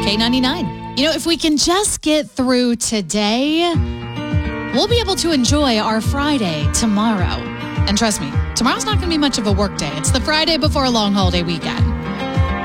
K99. You know, if we can just get through today, we'll be able to enjoy our Friday tomorrow. And trust me, tomorrow's not going to be much of a work day. It's the Friday before a long holiday weekend.